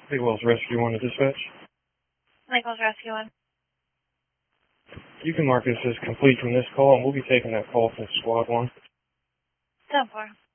Big Wells Rescue 1 to dispatch. Lake Wells Rescue 1. You can mark this as complete from this call, and we'll be taking that call from Squad 1. 10-4.